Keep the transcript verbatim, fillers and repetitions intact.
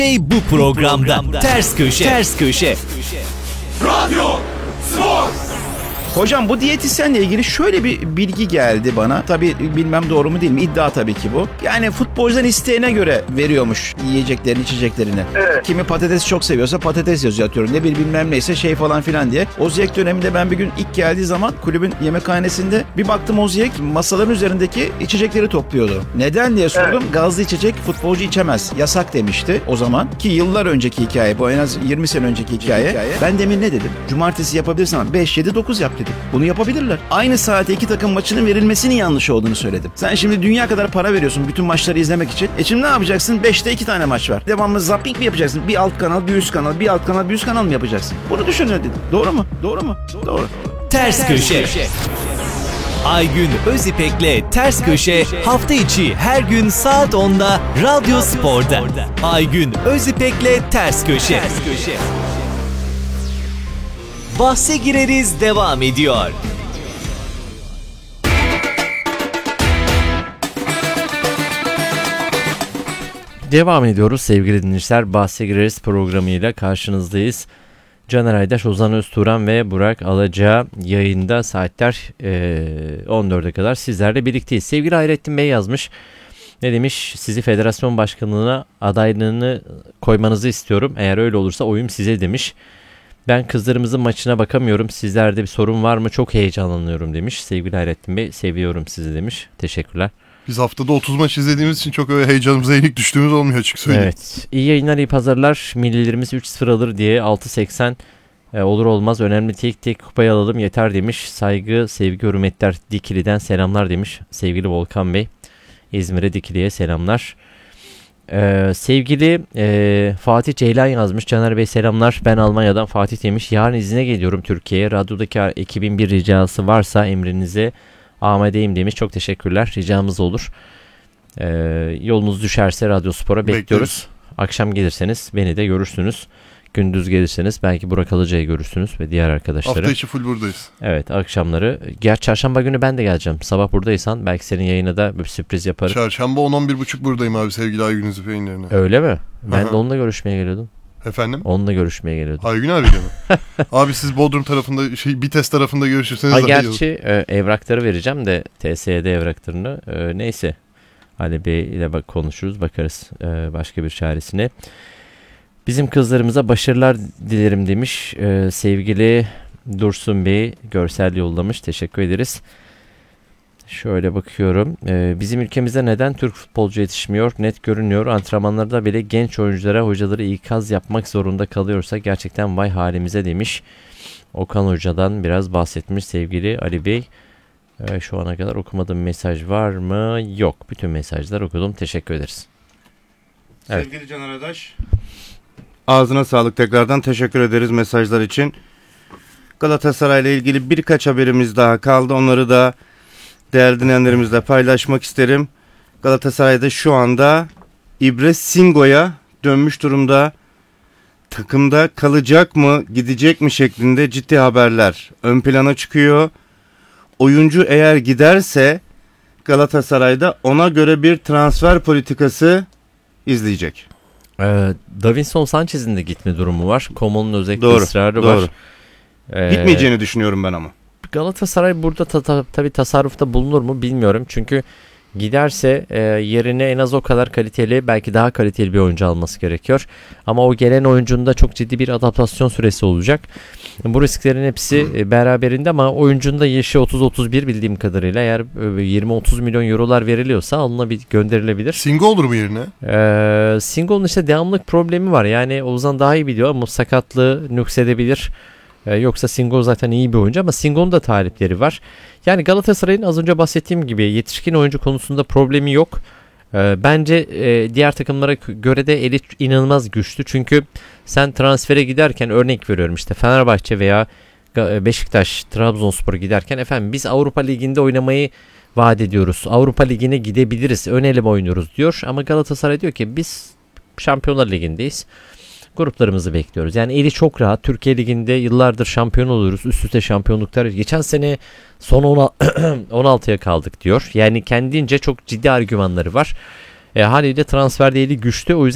Bu programda Ters Köşe. Ters Köşe. Radyo Spor. Hocam bu diyetisyenle ilgili şöyle bir bilgi geldi bana. Tabii bilmem doğru mu değil mi? İddia tabii ki bu. Yani futbolcudan isteğine göre veriyormuş yiyeceklerini, içeceklerini. Evet. Kimi patates çok seviyorsa patates yazıyor atıyorum. Ne bir bilmem neyse şey falan filan diye. Oziyek döneminde ben bir gün ilk geldiği zaman kulübün yemekhanesinde bir baktım Oziyek masaların üzerindeki içecekleri topluyordu. Neden diye sordum. Evet. Gazlı içecek futbolcu içemez. Yasak demişti o zaman. Ki yıllar önceki hikaye bu, en az yirmi sene önceki hikaye. hikaye. Ben demin ne dedim? Cumartesi yapabilirsin ama beş yedi dokuz yap dedim. Bunu yapabilirler. Aynı saate iki takım maçının verilmesinin yanlış olduğunu söyledim. Sen şimdi dünya kadar para veriyorsun bütün maçları izlemek için. E şimdi ne yapacaksın? beşte iki tane maç var. Devamlı zapping mi yapacaksın? Bir alt kanal, bir üst kanal, bir alt kanal, bir üst kanal mı yapacaksın? Bunu düşün dedim. Doğru mu? Doğru mu? Doğru. Ters Köşe. Aygün Özipek'le Ters Köşe hafta içi her gün saat onda Radyo Spor'da. Aygün Özipek'le Ters Köşe. Ters Köşe. Bahse gireriz devam ediyor. Devam ediyoruz sevgili dinleyiciler. Bahse gireriz programıyla karşınızdayız. Caner Aydaş, Ozan Özturan ve Burak Alaca yayında saatler e, on dörde kadar sizlerle birlikteyiz. Sevgili Hayrettin Bey yazmış. Ne demiş? Sizi federasyon başkanlığına adaylığını koymanızı istiyorum. Eğer öyle olursa oyum size demiş. Ben kızlarımızın maçına bakamıyorum. Sizlerde bir sorun var mı? Çok heyecanlanıyorum demiş. Sevgili Hayrettin Bey, seviyorum sizi demiş. Teşekkürler. Biz haftada otuz maç izlediğimiz için çok öyle heyecanımıza yenik düştüğümüz olmuyor açık söyleyeyim. Evet. İyi yayınlar, iyi pazarlar. Millilerimiz üç sıfır alır diye altı seksen e, olur olmaz. Önemli tek tek kupayı alalım yeter demiş. Saygı, sevgi, hürmetler Dikili'den selamlar demiş. Sevgili Volkan Bey. İzmir'e Dikili'ye selamlar. Ee, sevgili e, Fatih Ceylan yazmış. Caner Bey selamlar. Ben Almanya'dan Fatih demiş. Yarın izine geliyorum Türkiye'ye. Radyodaki ekibin bir ricası varsa emrinize amadeyim demiş. Çok teşekkürler. Ricamız olur. Ee, yolunuz düşerse Radyo Spor'a bekliyoruz. bekliyoruz. Akşam gelirseniz beni de görürsünüz. Gündüz gelirseniz belki Burak Alıca'yı görürsünüz ve diğer arkadaşları. Hafta içi full buradayız. Evet, akşamları. Gerçi çarşamba günü ben de geleceğim. Sabah buradaysan belki senin yayına da bir sürpriz yaparım. Çarşamba on on bir buçuk buradayım abi sevgili Aygün Özipek'in yerine. Öyle mi? Ben Aha. de onunla görüşmeye geliyordum. Efendim? Onunla görüşmeye geliyordum. Aygün abiyle mi? Abi siz Bodrum tarafında, şey Bites tarafında görüşürseniz ha, daha gerçi e, evrakları vereceğim de T S D evraklarını. E, neyse. Ali Bey ile bak, konuşuruz, bakarız e, başka bir çaresine. Bizim kızlarımıza başarılar dilerim demiş. E, sevgili Dursun Bey görsel yollamış. Teşekkür ederiz. Şöyle bakıyorum. Ee, bizim ülkemizde neden Türk futbolcu yetişmiyor? Net görünüyor. Antrenmanlarda bile genç oyunculara hocaları ikaz yapmak zorunda kalıyorsa gerçekten vay halimize demiş. Okan Hoca'dan biraz bahsetmiş sevgili Ali Bey. Ee, şu ana kadar okumadığım mesaj var mı? Yok. Bütün mesajlar okudum. Teşekkür ederiz. Evet. Sevgili Caner Adaş, ağzına sağlık, tekrardan teşekkür ederiz mesajlar için. Galatasaray ile ilgili birkaç haberimiz daha kaldı. Onları da değerli dinleyenlerimizle paylaşmak isterim. Galatasaray'da şu anda İbre Singo'ya dönmüş durumda. Takımda kalacak mı, gidecek mi şeklinde ciddi haberler ön plana çıkıyor. Oyuncu eğer giderse Galatasaray'da ona göre bir transfer politikası izleyecek. Ee, Davinson Sanchez'in de gitme durumu var. Coman'ın özellikle doğru, ısrarı doğru. var. Ee, Gitmeyeceğini düşünüyorum ben ama. Galatasaray burada ta- ta- tabii tasarrufta bulunur mu bilmiyorum. Çünkü giderse e, yerine en az o kadar kaliteli, belki daha kaliteli bir oyuncu alması gerekiyor. Ama o gelen oyuncunun da çok ciddi bir adaptasyon süresi olacak. Bu risklerin hepsi e, beraberinde, ama oyuncunun da yaşı otuz otuz bir bildiğim kadarıyla. Eğer e, yirmi otuz milyon eurolar veriliyorsa alınabilir, gönderilebilir. Singo olur mu yerine? Ee, Singo'nun işte devamlılık problemi var. Yani Ozan daha iyi biliyor ama sakatlığı nüksedebilir. Ee, yoksa Singo zaten iyi bir oyuncu, ama Singo'nun da talipleri var. Yani Galatasaray'ın az önce bahsettiğim gibi yetişkin oyuncu konusunda problemi yok. Ee, bence e, diğer takımlara göre de eli inanılmaz güçlü. Çünkü sen transfere giderken, örnek veriyorum işte Fenerbahçe veya Beşiktaş, Trabzonspor giderken, efendim biz Avrupa Ligi'nde oynamayı vaat ediyoruz. Avrupa Ligi'ne gidebiliriz, ön eleme oynuyoruz diyor. Ama Galatasaray diyor ki biz Şampiyonlar Ligi'ndeyiz. Gruplarımızı bekliyoruz. Yani eli çok rahat. Türkiye Ligi'nde yıllardır şampiyon oluyoruz. Üst üste şampiyonluklar. Geçen sene son on altıya kaldık diyor. Yani kendince çok ciddi argümanları var. E, haliyle transfer değeri güçlü. O yüzden